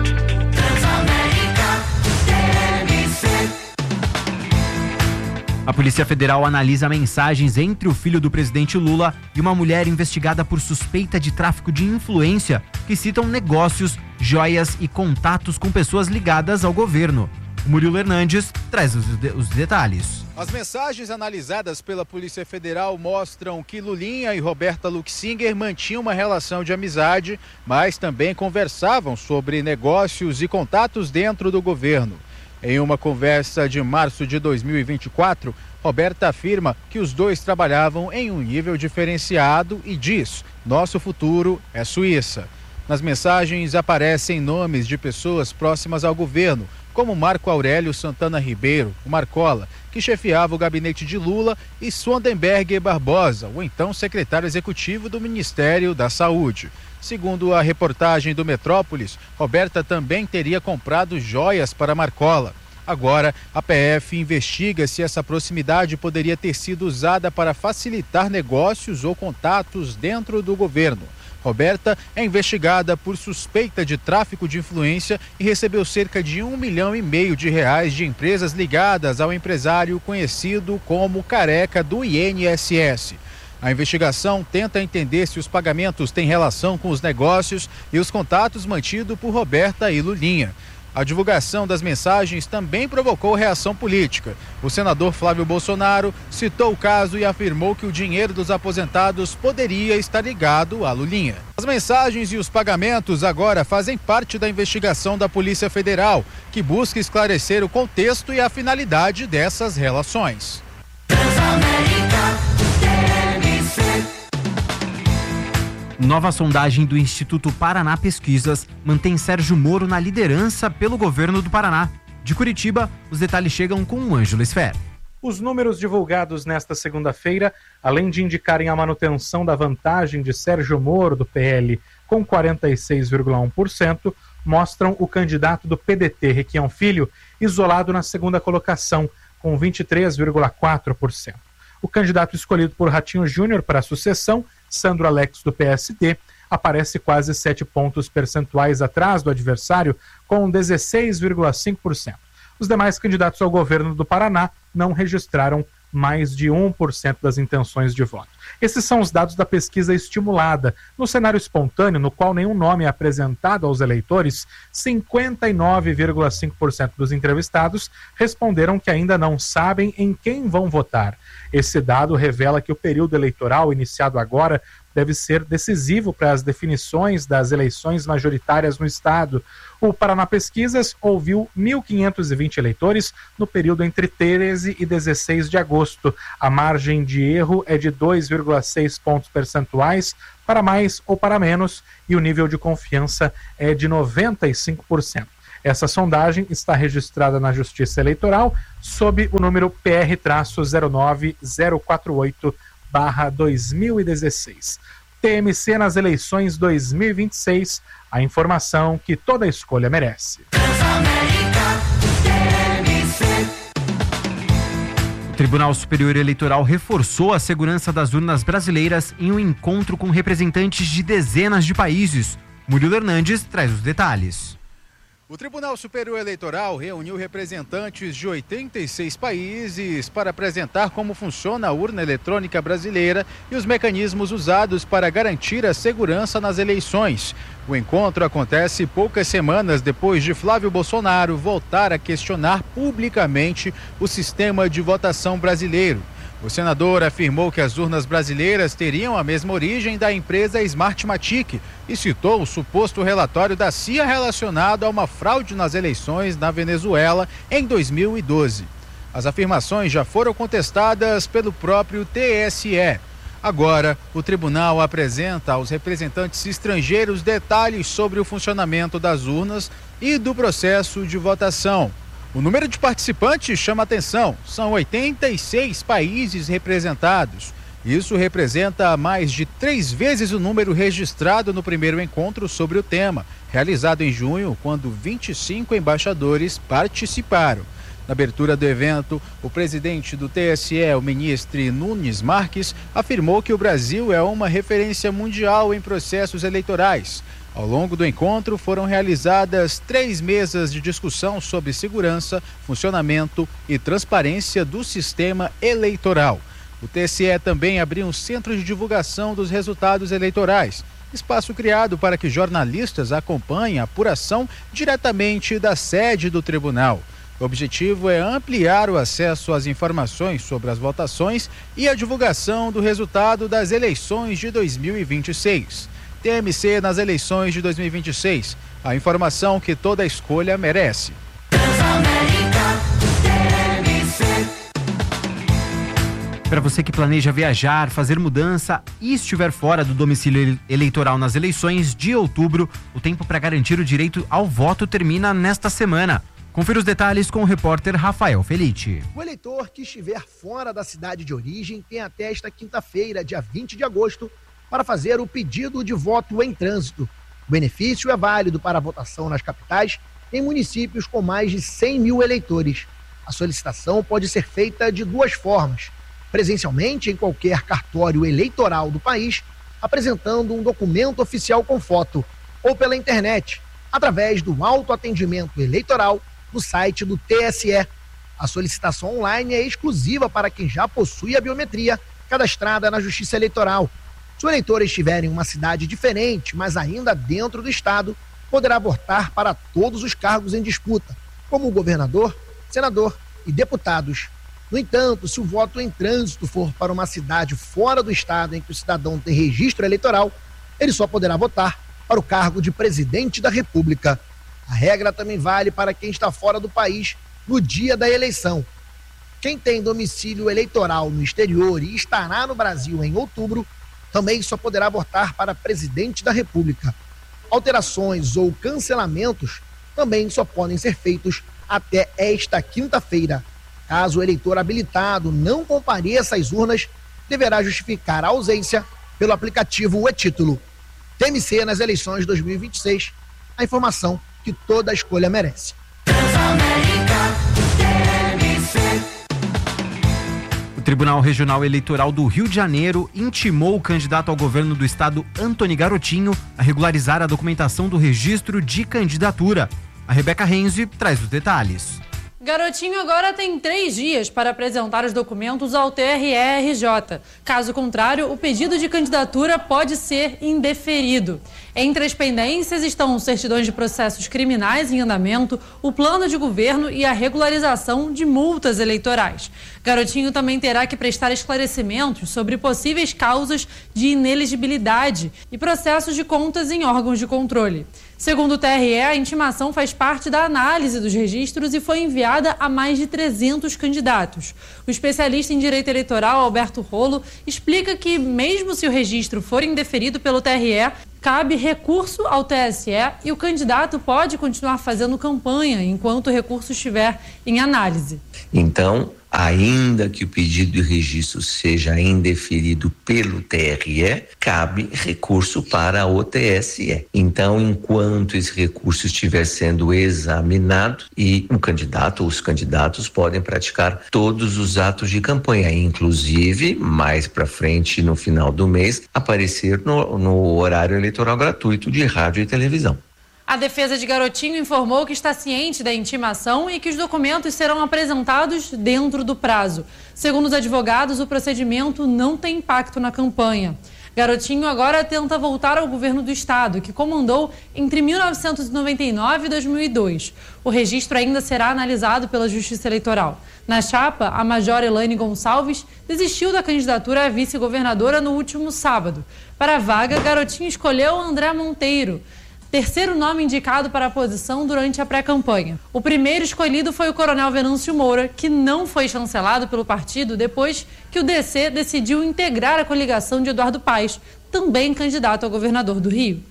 A Polícia Federal analisa mensagens entre o filho do presidente Lula e uma mulher investigada por suspeita de tráfico de influência que citam negócios, joias e contatos com pessoas ligadas ao governo. O Murilo Hernandes traz os detalhes. As mensagens analisadas pela Polícia Federal mostram que Lulinha e Roberta Luxinger mantinham uma relação de amizade, mas também conversavam sobre negócios e contatos dentro do governo. Em uma conversa de março de 2024, Roberta afirma que os dois trabalhavam em um nível diferenciado e diz: "Nosso futuro é Suíça". Nas mensagens aparecem nomes de pessoas próximas ao governo, como Marco Aurélio Santana Ribeiro, o Marcola, que chefiava o gabinete de Lula, e Swandenberg Barbosa, o então secretário executivo do Ministério da Saúde. Segundo a reportagem do Metrópolis, Roberta também teria comprado joias para Marcola. Agora, a PF investiga se essa proximidade poderia ter sido usada para facilitar negócios ou contatos dentro do governo. Roberta é investigada por suspeita de tráfico de influência e recebeu cerca de R$1,5 milhão de empresas ligadas ao empresário conhecido como Careca do INSS. A investigação tenta entender se os pagamentos têm relação com os negócios e os contatos mantidos por Roberta e Lulinha. A divulgação das mensagens também provocou reação política. O senador Flávio Bolsonaro citou o caso e afirmou que o dinheiro dos aposentados poderia estar ligado a Lulinha. As mensagens e os pagamentos agora fazem parte da investigação da Polícia Federal, que busca esclarecer o contexto e a finalidade dessas relações. Nova sondagem do Instituto Paraná Pesquisas mantém Sérgio Moro na liderança pelo governo do Paraná. De Curitiba, os detalhes chegam com o Ângelo Esfer. Os números divulgados nesta segunda-feira, além de indicarem a manutenção da vantagem de Sérgio Moro, do PL, com 46,1%, mostram o candidato do PDT, Requião Filho, isolado na segunda colocação, com 23,4%. O candidato escolhido por Ratinho Júnior para a sucessão, Sandro Alex, do PSD, aparece quase 7 pontos percentuais atrás do adversário, com 16,5%. Os demais candidatos ao governo do Paraná não registraram mais de 1% das intenções de voto. Esses são os dados da pesquisa estimulada. No cenário espontâneo, no qual nenhum nome é apresentado aos eleitores, 59,5% dos entrevistados responderam que ainda não sabem em quem vão votar. Esse dado revela que o período eleitoral iniciado agora deve ser decisivo para as definições das eleições majoritárias no estado. O Paraná Pesquisas ouviu 1.520 eleitores no período entre 13 e 16 de agosto. A margem de erro é de 2,6 pontos percentuais para mais ou para menos e o nível de confiança é de 95%. Essa sondagem está registrada na Justiça Eleitoral sob o número PR-09048/2016. TMC nas eleições 2026, a informação que toda escolha merece. O Tribunal Superior Eleitoral reforçou a segurança das urnas brasileiras em um encontro com representantes de dezenas de países. Murilo Hernandes traz os detalhes. O Tribunal Superior Eleitoral reuniu representantes de 86 países para apresentar como funciona a urna eletrônica brasileira e os mecanismos usados para garantir a segurança nas eleições. O encontro acontece poucas semanas depois de Flávio Bolsonaro voltar a questionar publicamente o sistema de votação brasileiro. O senador afirmou que as urnas brasileiras teriam a mesma origem da empresa Smartmatic e citou o suposto relatório da CIA relacionado a uma fraude nas eleições na Venezuela em 2012. As afirmações já foram contestadas pelo próprio TSE. Agora, o tribunal apresenta aos representantes estrangeiros detalhes sobre o funcionamento das urnas e do processo de votação. O número de participantes chama atenção. São 86 países representados. Isso representa mais de 3 vezes o número registrado no primeiro encontro sobre o tema, realizado em junho, quando 25 embaixadores participaram. Na abertura do evento, o presidente do TSE, o ministro Nunes Marques, afirmou que o Brasil é uma referência mundial em processos eleitorais. Ao longo do encontro, foram realizadas 3 mesas de discussão sobre segurança, funcionamento e transparência do sistema eleitoral. O TSE também abriu um centro de divulgação dos resultados eleitorais, espaço criado para que jornalistas acompanhem a apuração diretamente da sede do tribunal. O objetivo é ampliar o acesso às informações sobre as votações e a divulgação do resultado das eleições de 2026. TMC nas eleições de 2026. A informação que toda escolha merece. Para você que planeja viajar, fazer mudança e estiver fora do domicílio eleitoral nas eleições de outubro, o tempo para garantir o direito ao voto termina nesta semana. Confira os detalhes com o repórter Rafael Felice. O eleitor que estiver fora da cidade de origem tem até esta quinta-feira, dia 20 de agosto, para fazer o pedido de voto em trânsito. O benefício é válido para a votação nas capitais em municípios com mais de 100 mil eleitores. A solicitação pode ser feita de 2 formas: presencialmente em qualquer cartório eleitoral do país, apresentando um documento oficial com foto, ou pela internet, através do autoatendimento eleitoral no site do TSE. A solicitação online é exclusiva para quem já possui a biometria cadastrada na Justiça Eleitoral. Se o eleitor estiver em uma cidade diferente, mas ainda dentro do estado, poderá votar para todos os cargos em disputa, como governador, senador e deputados. No entanto, se o voto em trânsito for para uma cidade fora do estado em que o cidadão tem registro eleitoral, ele só poderá votar para o cargo de presidente da República. A regra também vale para quem está fora do país no dia da eleição. Quem tem domicílio eleitoral no exterior e estará no Brasil em outubro, também só poderá votar para presidente da República. Alterações ou cancelamentos também só podem ser feitos até esta quinta-feira. Caso o eleitor habilitado não compareça às urnas, deverá justificar a ausência pelo aplicativo e-Título. TMC nas eleições de 2026, a informação que toda escolha merece. O Tribunal Regional Eleitoral do Rio de Janeiro intimou o candidato ao governo do estado, Antony Garotinho, a regularizar a documentação do registro de candidatura. A Rebeca Renzi traz os detalhes. Garotinho agora tem 3 dias para apresentar os documentos ao TRE-RJ. Caso contrário, o pedido de candidatura pode ser indeferido. Entre as pendências estão certidões de processos criminais em andamento, o plano de governo e a regularização de multas eleitorais. Garotinho também terá que prestar esclarecimentos sobre possíveis causas de inelegibilidade e processos de contas em órgãos de controle. Segundo o TRE, a intimação faz parte da análise dos registros e foi enviada a mais de 300 candidatos. O especialista em direito eleitoral, Alberto Rolo, explica que, mesmo se o registro for indeferido pelo TRE, cabe recurso ao TSE e o candidato pode continuar fazendo campanha enquanto o recurso estiver em análise. Então, ainda que o pedido de registro seja indeferido pelo TRE, cabe recurso para o TSE. Então, enquanto esse recurso estiver sendo examinado, e o candidato ou os candidatos podem praticar todos os atos de campanha, inclusive, mais para frente, no final do mês, aparecer no horário eleitoral gratuito de rádio e televisão. A defesa de Garotinho informou que está ciente da intimação e que os documentos serão apresentados dentro do prazo. Segundo os advogados, o procedimento não tem impacto na campanha. Garotinho agora tenta voltar ao governo do estado, que comandou entre 1999 e 2002. O registro ainda será analisado pela Justiça Eleitoral. Na chapa, a Major Elaine Gonçalves desistiu da candidatura a vice-governadora no último sábado. Para a vaga, Garotinho escolheu André Monteiro. terceiro nome indicado para a posição durante a pré-campanha. O primeiro escolhido foi o coronel Venâncio Moura, que não foi chancelado pelo partido depois que o DC decidiu integrar a coligação de Eduardo Paes, também candidato a governador do Rio.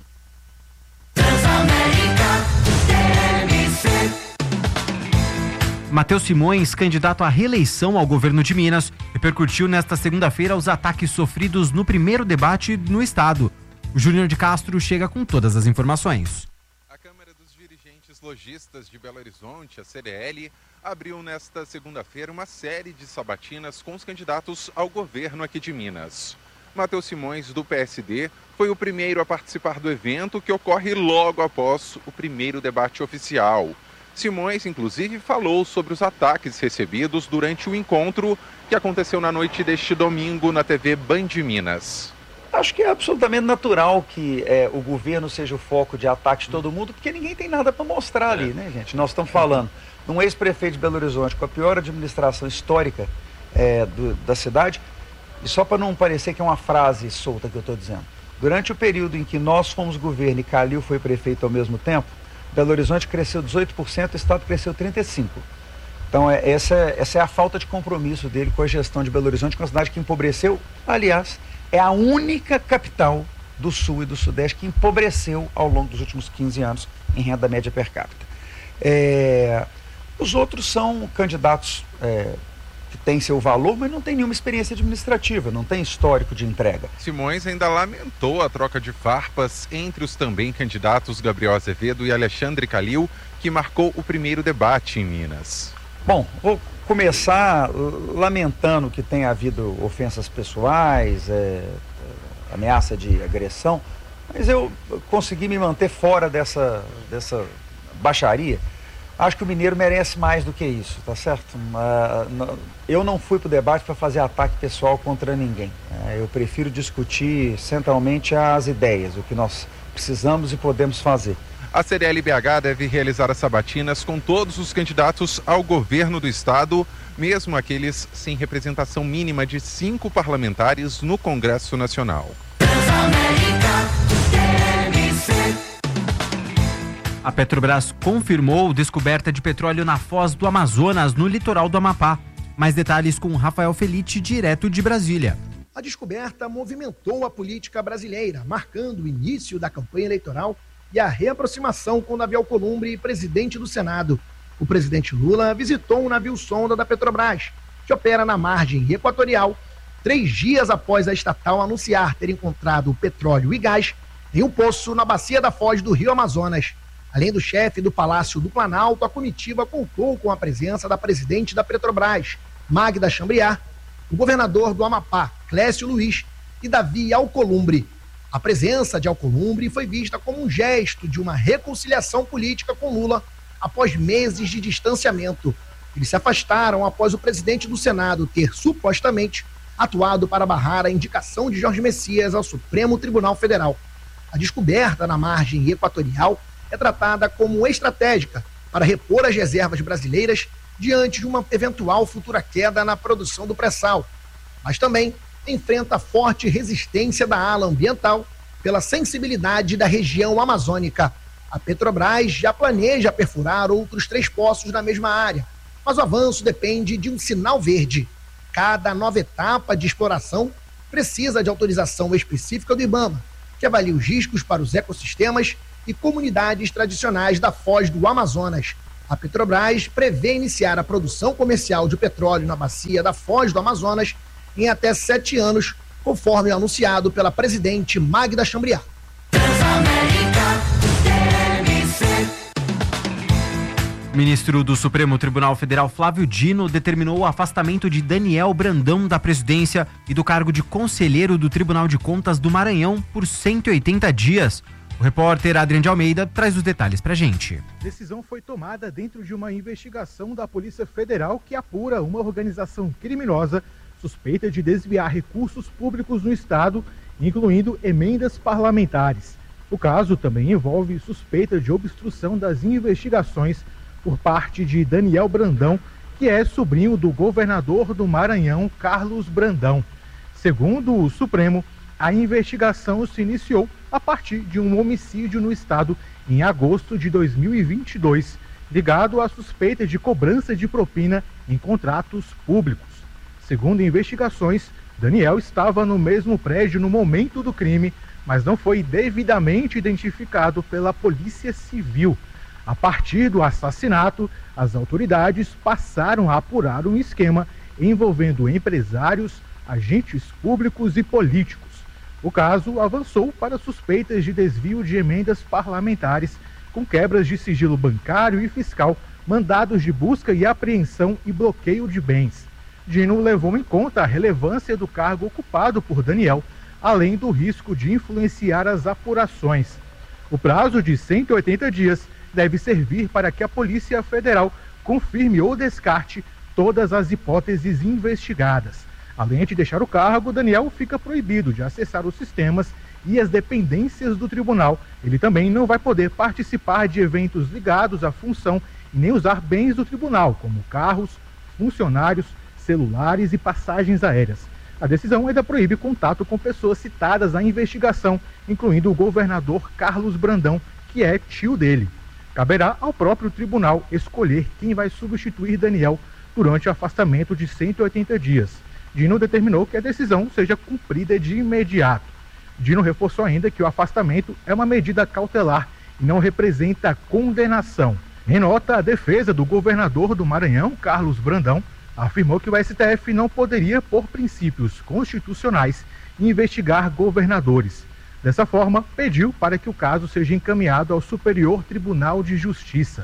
Matheus Simões, candidato à reeleição ao governo de Minas, repercutiu nesta segunda-feira os ataques sofridos no primeiro debate no estado. O Júnior de Castro chega com todas as informações. A Câmara dos Dirigentes Lojistas de Belo Horizonte, a CDL, abriu nesta segunda-feira uma série de sabatinas com os candidatos ao governo aqui de Minas. Matheus Simões, do PSD, foi o primeiro a participar do evento, que ocorre logo após o primeiro debate oficial. Simões, inclusive, falou sobre os ataques recebidos durante o encontro que aconteceu na noite deste domingo na TV Band Minas. Acho que é absolutamente natural que o governo seja o foco de ataque de todo mundo, porque ninguém tem nada para mostrar ali, né, gente? Nós estamos falando de um ex-prefeito de Belo Horizonte com a pior administração histórica da cidade, e só para não parecer que é uma frase solta que eu estou dizendo. Durante o período em que nós fomos governo e Calil foi prefeito ao mesmo tempo, Belo Horizonte cresceu 18%, o estado cresceu 35%. Então essa é a falta de compromisso dele com a gestão de Belo Horizonte, com a cidade que empobreceu. Aliás, é a única capital do Sul e do Sudeste que empobreceu ao longo dos últimos 15 anos em renda média per capita. Os outros são candidatos que têm seu valor, mas não têm nenhuma experiência administrativa, não tem histórico de entrega. Simões ainda lamentou a troca de farpas entre os também candidatos Gabriel Azevedo e Alexandre Calil, que marcou o primeiro debate em Minas. Bom, vou começar lamentando que tenha havido ofensas pessoais, ameaça de agressão, mas eu consegui me manter fora dessa baixaria. Acho que o mineiro merece mais do que isso, tá certo? Eu não fui para o debate para fazer ataque pessoal contra ninguém. Eu prefiro discutir centralmente as ideias, o que nós precisamos e podemos fazer. A CDL-BH deve realizar as sabatinas com todos os candidatos ao governo do estado, mesmo aqueles sem representação mínima de 5 parlamentares no Congresso Nacional. A Petrobras confirmou descoberta de petróleo na foz do Amazonas, no litoral do Amapá. Mais detalhes com Rafael Felite, direto de Brasília. A descoberta movimentou a política brasileira, marcando o início da campanha eleitoral e a reaproximação com o navio Alcolumbre, presidente do Senado. O presidente Lula visitou um navio-sonda da Petrobras, que opera na margem equatorial, 3 dias após a estatal anunciar ter encontrado petróleo e gás em um poço na bacia da foz do Rio Amazonas. Além do chefe do Palácio do Planalto, a comitiva contou com a presença da presidente da Petrobras, Magda Chambriard, o governador do Amapá, Clécio Luiz, e Davi Alcolumbre. A presença de Alcolumbre foi vista como um gesto de uma reconciliação política com Lula após meses de distanciamento. Eles se afastaram após o presidente do Senado ter supostamente atuado para barrar a indicação de Jorge Messias ao Supremo Tribunal Federal. A descoberta na margem equatorial é tratada como estratégica para repor as reservas brasileiras diante de uma eventual futura queda na produção do pré-sal, mas também enfrenta forte resistência da ala ambiental pela sensibilidade da região amazônica. A Petrobras já planeja perfurar outros 3 poços na mesma área, mas o avanço depende de um sinal verde. Cada nova etapa de exploração precisa de autorização específica do IBAMA, que avalia os riscos para os ecossistemas e comunidades tradicionais da foz do Amazonas. A Petrobras prevê iniciar a produção comercial de petróleo na bacia da foz do Amazonas em até 7 anos, conforme anunciado pela presidente Magda Chambriard. O ministro do Supremo Tribunal Federal, Flávio Dino, determinou o afastamento de Daniel Brandão da presidência e do cargo de conselheiro do Tribunal de Contas do Maranhão por 180 dias. O repórter Adriano de Almeida traz os detalhes pra gente. A decisão foi tomada dentro de uma investigação da Polícia Federal que apura uma organização criminosa suspeita de desviar recursos públicos no estado, incluindo emendas parlamentares. O caso também envolve suspeita de obstrução das investigações por parte de Daniel Brandão, que é sobrinho do governador do Maranhão, Carlos Brandão. Segundo o Supremo, a investigação se iniciou a partir de um homicídio no estado em agosto de 2022, ligado à suspeita de cobrança de propina em contratos públicos. Segundo investigações, Daniel estava no mesmo prédio no momento do crime, mas não foi devidamente identificado pela Polícia Civil. A partir do assassinato, as autoridades passaram a apurar um esquema envolvendo empresários, agentes públicos e políticos. O caso avançou para suspeitas de desvio de emendas parlamentares, com quebras de sigilo bancário e fiscal, mandados de busca e apreensão e bloqueio de bens. Dino levou em conta a relevância do cargo ocupado por Daniel, além do risco de influenciar as apurações. O prazo de 180 dias deve servir para que a Polícia Federal confirme ou descarte todas as hipóteses investigadas. Além de deixar o cargo, Daniel fica proibido de acessar os sistemas e as dependências do tribunal. Ele também não vai poder participar de eventos ligados à função e nem usar bens do tribunal, como carros, funcionários, celulares e passagens aéreas. A decisão ainda proíbe contato com pessoas citadas à investigação, incluindo o governador Carlos Brandão, que é tio dele. Caberá ao próprio tribunal escolher quem vai substituir Daniel durante o afastamento de 180 dias. Dino determinou que a decisão seja cumprida de imediato. Dino reforçou ainda que o afastamento é uma medida cautelar e não representa condenação. Em nota, a defesa do governador do Maranhão, Carlos Brandão, afirmou que o STF não poderia, por princípios constitucionais, investigar governadores. Dessa forma, pediu para que o caso seja encaminhado ao Superior Tribunal de Justiça.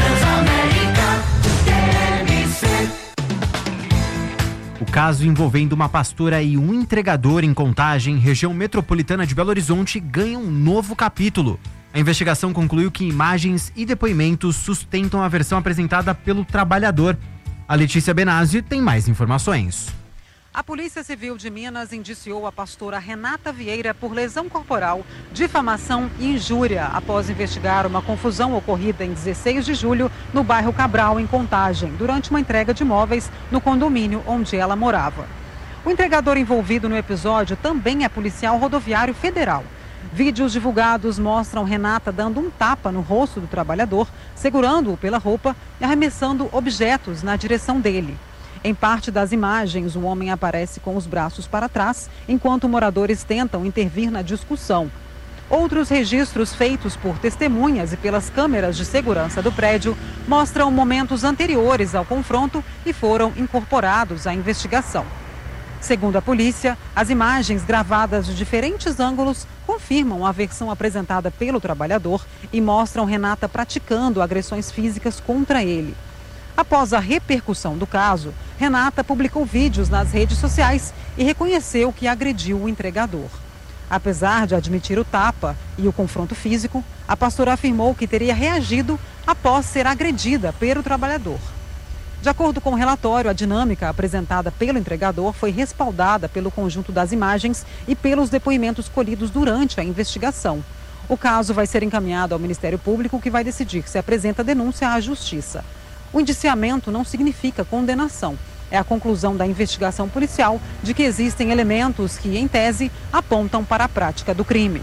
O caso envolvendo uma pastora e um entregador em Contagem, região metropolitana de Belo Horizonte, ganha um novo capítulo. A investigação concluiu que imagens e depoimentos sustentam a versão apresentada pelo trabalhador. A Letícia Benazzi tem mais informações. A Polícia Civil de Minas indiciou a pastora Renata Vieira por lesão corporal, difamação e injúria após investigar uma confusão ocorrida em 16 de julho no bairro Cabral, em Contagem, durante uma entrega de móveis no condomínio onde ela morava. O entregador envolvido no episódio também é policial rodoviário federal. Vídeos divulgados mostram Renata dando um tapa no rosto do trabalhador, segurando-o pela roupa e arremessando objetos na direção dele. Em parte das imagens, o homem aparece com os braços para trás, enquanto moradores tentam intervir na discussão. Outros registros feitos por testemunhas e pelas câmeras de segurança do prédio mostram momentos anteriores ao confronto e foram incorporados à investigação. Segundo a polícia, as imagens gravadas de diferentes ângulos confirmam a versão apresentada pelo trabalhador e mostram Renata praticando agressões físicas contra ele. Após a repercussão do caso, Renata publicou vídeos nas redes sociais e reconheceu que agrediu o entregador. Apesar de admitir o tapa e o confronto físico, a pastora afirmou que teria reagido após ser agredida pelo trabalhador. De acordo com o relatório, a dinâmica apresentada pelo entregador foi respaldada pelo conjunto das imagens e pelos depoimentos colhidos durante a investigação. O caso vai ser encaminhado ao Ministério Público, que vai decidir se apresenta denúncia à Justiça. O indiciamento não significa condenação. É a conclusão da investigação policial de que existem elementos que, em tese, apontam para a prática do crime.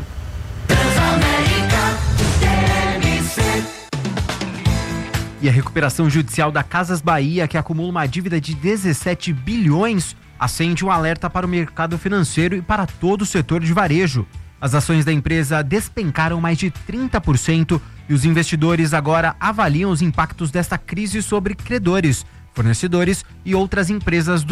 E a recuperação judicial da Casas Bahia, que acumula uma dívida de 17 bilhões, acende um alerta para o mercado financeiro e para todo o setor de varejo. As ações da empresa despencaram mais de 30% e os investidores agora avaliam os impactos desta crise sobre credores, fornecedores e outras empresas do